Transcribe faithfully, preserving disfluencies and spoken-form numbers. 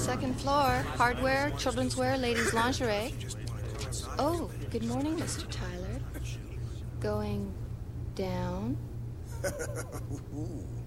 Second floor. Hardware, children's wear, ladies' lingerie. Oh, good morning, Mister Tyler. Going down?